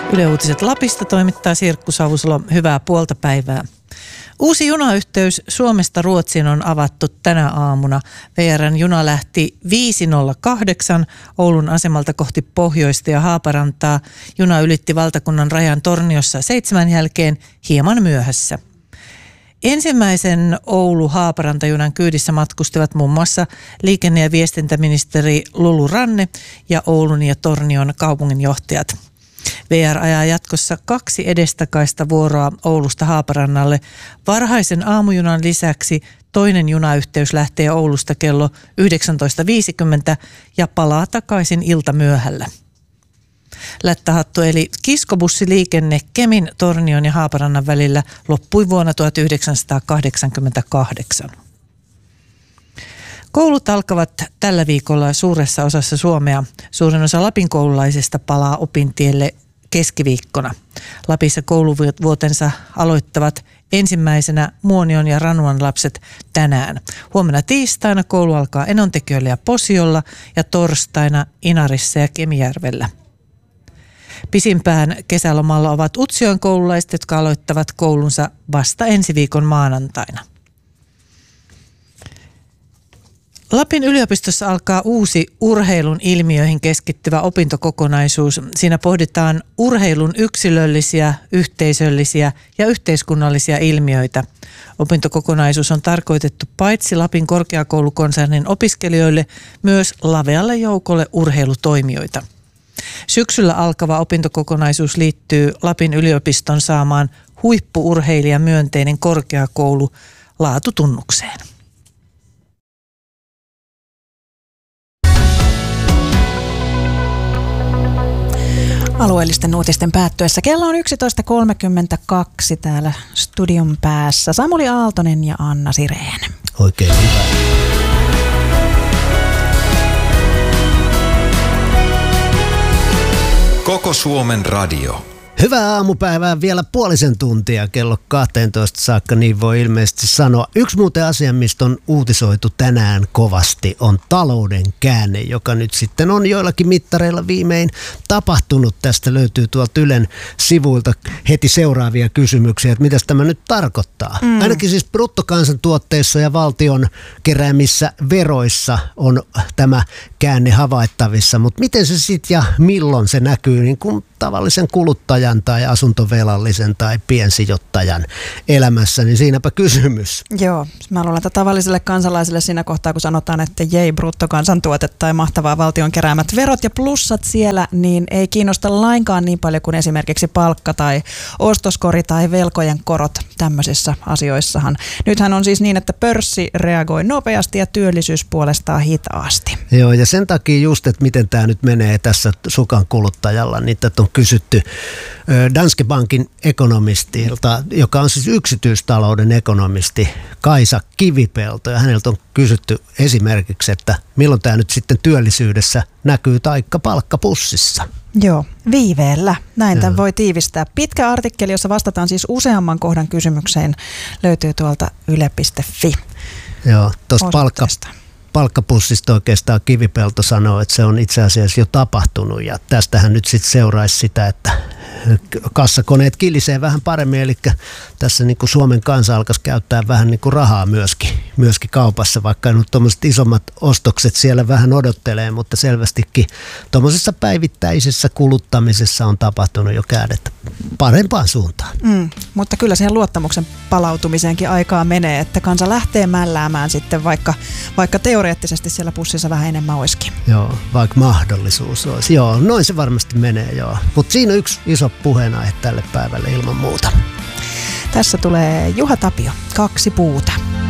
Yle Uutiset Lapista toimittaa Sirkku Savusalo. Hyvää puolta päivää. Uusi junayhteys Suomesta Ruotsiin on avattu tänä aamuna. VR:n juna lähti 5.08 Oulun asemalta kohti pohjoista ja Haaparantaa. Juna ylitti valtakunnan rajan Torniossa 7 jälkeen hieman myöhässä. Ensimmäisen Oulu-Haaparanta-junan kyydissä matkustivat muun muassa liikenne- ja viestintäministeri Lulu Ranne ja Oulun ja Tornion kaupunginjohtajat. VR ajaa jatkossa 2 edestakaista vuoroa Oulusta Haaparannalle. Varhaisen aamujunan lisäksi toinen junayhteys lähtee Oulusta kello 19.50 ja palaa takaisin iltamyöhällä. Lättähattu eli kiskobussiliikenne Kemin, Tornion ja Haaparannan välillä loppui vuonna 1988. Koulut alkavat tällä viikolla suuressa osassa Suomea. Suurin osa Lapin koululaisista palaa opintielle keskiviikkona. Lapissa kouluvuotensa aloittavat ensimmäisenä Muonion ja Ranuan lapset tänään. Huomenna tiistaina koulu alkaa Enontekiöllä ja Posiolla ja torstaina Inarissa ja Kemijärvellä. Pisimpään kesälomalla ovat Utsjoen koululaiset, jotka aloittavat koulunsa vasta ensi viikon maanantaina. Lapin yliopistossa alkaa uusi urheilun ilmiöihin keskittyvä opintokokonaisuus. Siinä pohditaan urheilun yksilöllisiä, yhteisöllisiä ja yhteiskunnallisia ilmiöitä. Opintokokonaisuus on tarkoitettu paitsi Lapin korkeakoulukonsernin opiskelijoille, myös lavealle joukolle urheilutoimijoita. Syksyllä alkava opintokokonaisuus liittyy Lapin yliopiston saamaan huippu-urheilijamyönteinen korkeakoulu laatutunnukseen. Alueellisten uutisten päättyessä kello on 11.32 täällä studion päässä. Samuli Aaltonen ja Anna Sireen. Oikein hyvä. Koko Suomen radio. Hyvää aamupäivää vielä puolisen tuntia kello 12 saakka, niin voi ilmeisesti sanoa. Yksi muuten asia, mistä on uutisoitu tänään kovasti, on talouden käänne, joka nyt sitten on joillakin mittareilla viimein tapahtunut. Tästä löytyy tuolta Ylen sivuilta heti seuraavia kysymyksiä, että mitä tämä nyt tarkoittaa. Ainakin siis bruttokansantuotteissa ja valtion keräämissä veroissa on tämä käänne havaittavissa, mutta miten se sitten ja milloin se näkyy niin kuin tavallisen kuluttajan tai asuntovelallisen tai piensijoittajan elämässä, niin siinäpä kysymys. Joo, mä luulen, että tavalliselle kansalaiselle siinä kohtaa, kun sanotaan, että jei, bruttokansantuote tai mahtavaa valtion keräämät verot ja plussat siellä, niin ei kiinnosta lainkaan niin paljon kuin esimerkiksi palkka tai ostoskori tai velkojen korot tämmöisissä asioissahan. Nythän on siis niin, että pörssi reagoi nopeasti ja työllisyys puolestaan hitaasti. Joo, ja sen takia just, että miten tämä nyt menee tässä sukan kuluttajalla, niin tätä on kysytty Danske Bankin ekonomistilta, joka on siis yksityistalouden ekonomisti Kaisa Kivipelto, ja häneltä on kysytty esimerkiksi, että milloin tämä nyt sitten työllisyydessä näkyy taikka palkkapussissa. Joo, viiveellä. Näin tämän voi tiivistää. Pitkä artikkeli, jossa vastataan siis useamman kohdan kysymykseen, löytyy tuolta yle.fi. Joo, tuosta palkkapussista oikeastaan Kivipelto sanoo, että se on itse asiassa jo tapahtunut, ja tästähän nyt sitten seuraisi sitä, että kassakoneet kilisee vähän paremmin, eli tässä niin kuin Suomen kansa alkaisi käyttää vähän niin kuin rahaa myöskin kaupassa, vaikka nyt tuommoiset isommat ostokset siellä vähän odottelee, mutta selvästikin tuommoisessa päivittäisessä kuluttamisessa on tapahtunut jo kädet parempaan suuntaan. Mutta kyllä siihen luottamuksen palautumiseenkin aikaa menee, että kansa lähtee mälläämään sitten, vaikka teoreettisesti siellä pussissa vähän enemmän olisikin. Joo, vaikka mahdollisuus olisi. Joo, noin se varmasti menee, joo. Mutta siinä on yksi iso puheenaihe tälle päivälle ilman muuta. Tässä tulee Juha Tapio, 2 puuta.